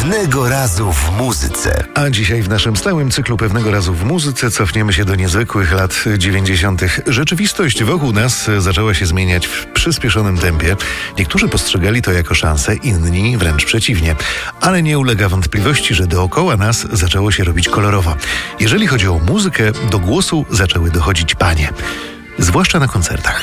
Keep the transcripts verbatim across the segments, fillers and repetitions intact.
Pewnego razu w muzyce. A dzisiaj w naszym stałym cyklu Pewnego razu w muzyce cofniemy się do niezwykłych lat dziewięćdziesiątych. Rzeczywistość wokół nas zaczęła się zmieniać w przyspieszonym tempie. Niektórzy postrzegali to jako szansę, inni wręcz przeciwnie. Ale nie ulega wątpliwości, że dookoła nas zaczęło się robić kolorowo. Jeżeli chodzi o muzykę, do głosu zaczęły dochodzić panie. Zwłaszcza na koncertach.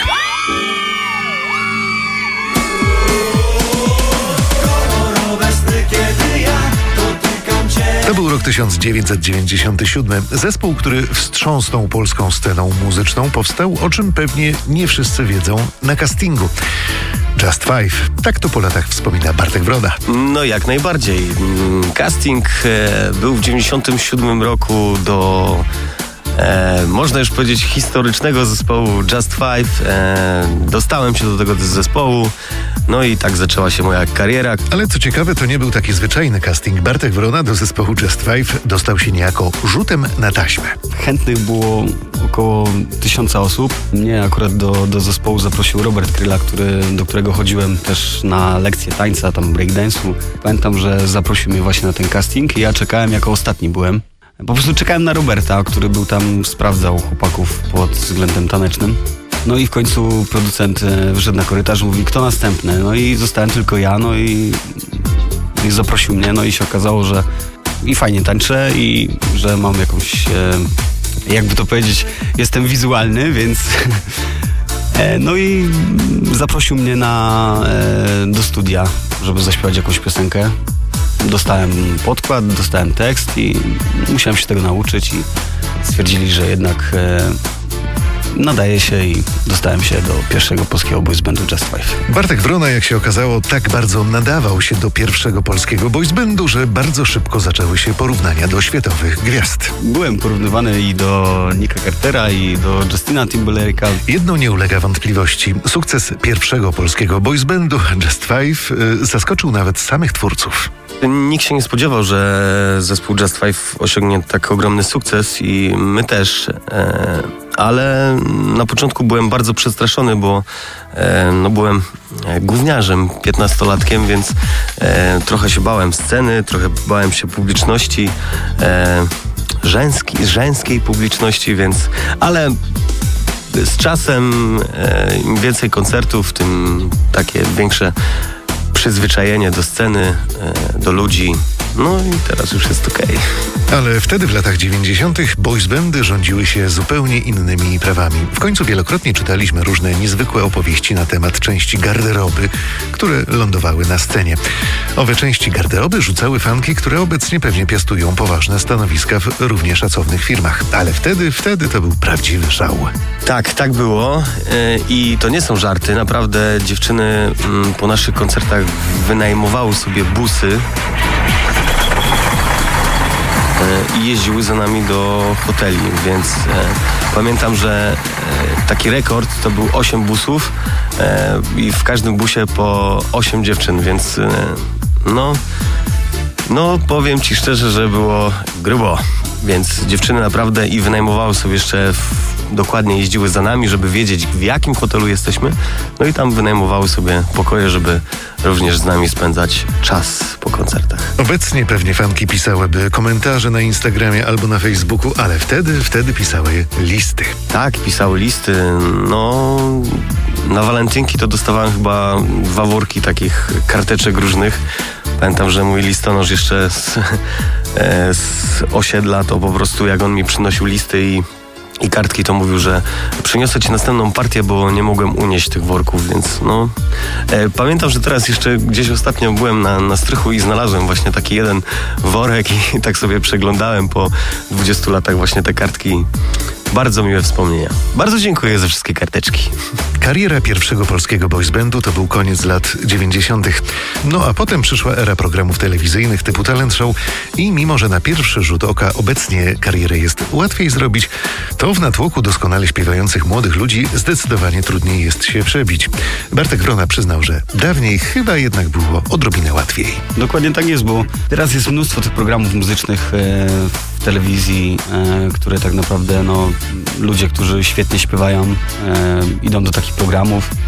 To był rok tysiąc dziewięćset dziewięćdziesiąty siódmy. Zespół, który wstrząsnął polską sceną muzyczną, powstał, o czym pewnie nie wszyscy wiedzą, na castingu. Just Five. Tak to po latach wspomina Bartek Wroda. No jak najbardziej. Casting e, był w dziewięćdziesiątym siódmym roku do... E, można już powiedzieć historycznego zespołu Just Five. E, dostałem się do tego zespołu, no i tak zaczęła się moja kariera. Ale co ciekawe, to nie był taki zwyczajny casting. Bartek Wrona do zespołu Just Five dostał się niejako rzutem na taśmę. Chętnych było około tysiąca osób. Mnie akurat do, do zespołu zaprosił Robert Kryla, który, do którego chodziłem też na lekcje tańca, tam breakdance'u. Pamiętam, że zaprosił mnie właśnie na ten casting i ja czekałem, jako ostatni byłem. Po prostu czekałem na Roberta, który był tam, sprawdzał chłopaków pod względem tanecznym. No i w końcu producent wyszedł na korytarz i mówi, kto następny? No i zostałem tylko ja, no i, i zaprosił mnie, no i się okazało, że i fajnie tańczę i że mam jakąś, e, jakby to powiedzieć, jestem wizualny, więc... e, no i zaprosił mnie na, e, do studia, żeby zaśpiewać jakąś piosenkę. Dostałem podkład, dostałem tekst i musiałem się tego nauczyć i stwierdzili, że jednak e, nadaje się i dostałem się do pierwszego polskiego boys bandu Just Five. Bartek Wrona, jak się okazało, tak bardzo nadawał się do pierwszego polskiego boys bandu, że bardzo szybko zaczęły się porównania do światowych gwiazd. Byłem porównywany i do Nicka Cartera, i do Justina Timberlake'a. Jedno nie ulega wątpliwości. Sukces pierwszego polskiego boys bandu Just Five y, zaskoczył nawet samych twórców. Nikt się nie spodziewał, że zespół Just Five osiągnie tak ogromny sukces i my też, e, ale na początku byłem bardzo przestraszony, bo e, no byłem gówniarzem, piętnastolatkiem, więc e, trochę się bałem sceny, trochę bałem się publiczności, e, żeński, żeńskiej publiczności, więc, ale z czasem e, im więcej koncertów, tym takie większe przyzwyczajenie do sceny, do ludzi. No i teraz już jest okej. Ale wtedy w latach dziewięćdziesiątych boys bandy rządziły się zupełnie innymi prawami. W końcu wielokrotnie czytaliśmy różne niezwykłe opowieści na temat części garderoby, które lądowały na scenie. Owe części garderoby rzucały fanki, które obecnie pewnie piastują poważne stanowiska w równie szacownych firmach. Ale wtedy, wtedy to był prawdziwy szał. Tak, tak było. I to nie są żarty. Naprawdę dziewczyny po naszych koncertach wynajmowały sobie busy i jeździły za nami do hoteli, więc e, pamiętam, że e, taki rekord to był osiem busów e, i w każdym busie po osiem dziewczyn, więc e, no, no powiem ci szczerze, że było grubo, więc dziewczyny naprawdę i wynajmowały sobie jeszcze w, dokładnie jeździły za nami, żeby wiedzieć, w jakim hotelu jesteśmy, no i tam wynajmowały sobie pokoje, żeby również z nami spędzać czas po koncertach. Obecnie pewnie fanki pisałyby komentarze na Instagramie albo na Facebooku, ale wtedy, wtedy pisały listy. Tak, pisały listy. No, na walentynki to dostawałem chyba dwa worki takich karteczek różnych. Pamiętam, że mój listonosz jeszcze z, z osiedla, to po prostu jak on mi przynosił listy i I kartki, to mówił, że przyniosę ci następną partię, bo nie mogłem unieść tych worków, więc no... E, pamiętam, że teraz jeszcze gdzieś ostatnio byłem na, na strychu i znalazłem właśnie taki jeden worek i tak sobie przeglądałem po dwudziestu latach właśnie te kartki. Bardzo miłe wspomnienia. Bardzo dziękuję za wszystkie karteczki. Kariera pierwszego polskiego boys bandu to był koniec lat dziewięćdziesiątych. No a potem przyszła era programów telewizyjnych typu Talent Show i mimo, że na pierwszy rzut oka obecnie karierę jest łatwiej zrobić, to w natłoku doskonale śpiewających młodych ludzi zdecydowanie trudniej jest się przebić. Bartek Wrona przyznał, że dawniej chyba jednak było odrobinę łatwiej. Dokładnie tak jest, bo teraz jest mnóstwo tych programów muzycznych e, w telewizji, e, które tak naprawdę no, ludzie, którzy świetnie śpiewają, e, idą do takich programów.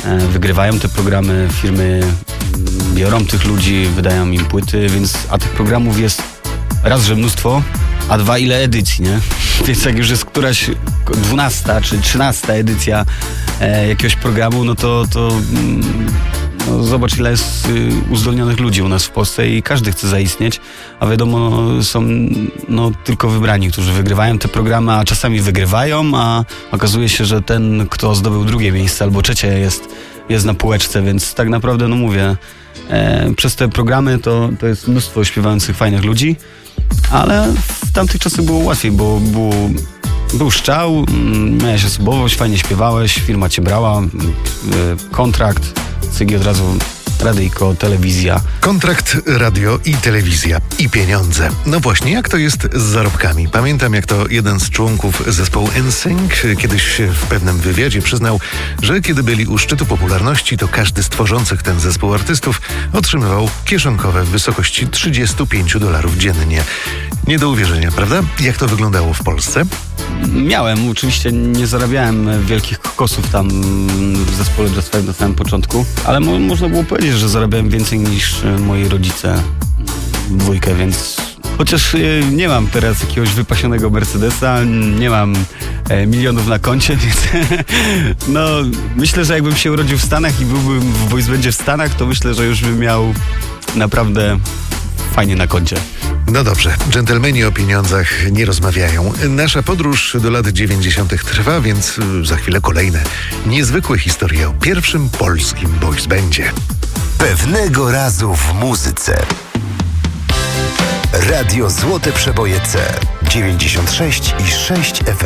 e, wygrywają te programy, firmy biorą tych ludzi, wydają im płyty, więc a tych programów jest raz, że mnóstwo, a dwa, ile edycji, nie? Więc jak już jest któraś dwunasta czy trzynasta edycja e, jakiegoś programu, no to, to mm, no zobacz, ile jest y, uzdolnionych ludzi u nas w Polsce i każdy chce zaistnieć, a wiadomo, no, są no, tylko wybrani, którzy wygrywają te programy, a czasami wygrywają, a okazuje się, że ten, kto zdobył drugie miejsce albo trzecie jest, jest na półeczce, więc tak naprawdę, no mówię, e, przez te programy to, to jest mnóstwo śpiewających fajnych ludzi, ale w tamtych czasach było łatwiej, bo było, był szczał, miałeś osobowość, fajnie śpiewałeś, firma cię brała, kontrakt, cygi od razu radyjko, telewizja. Kontrakt, radio i telewizja. I pieniądze. No właśnie, jak to jest z zarobkami? Pamiętam, jak to jeden z członków zespołu N Sync kiedyś w pewnym wywiadzie przyznał, że kiedy byli u szczytu popularności, to każdy z tworzących ten zespół artystów otrzymywał kieszonkowe w wysokości trzydzieści pięć dolarów dziennie. Nie do uwierzenia, prawda? Jak to wyglądało w Polsce? Miałem, oczywiście nie zarabiałem wielkich kokosów tam w zespole Just Five na samym początku, ale mo- można było powiedzieć, że zarabiałem więcej niż moi rodzice w dwójkę, więc chociaż nie mam teraz jakiegoś wypasionego Mercedesa, nie mam e, milionów na koncie, więc no myślę, że jakbym się urodził w Stanach i byłbym w boys bandzie w Stanach, to myślę, że już bym miał naprawdę fajnie na koncie. No dobrze, dżentelmeni o pieniądzach nie rozmawiają. Nasza podróż do lat dziewięćdziesiątych trwa, więc za chwilę kolejne niezwykłe historie o pierwszym polskim boys bandzie. Pewnego razu w muzyce. Radio Złote Przeboje C dziewięćdziesiąt sześć i sześć F M.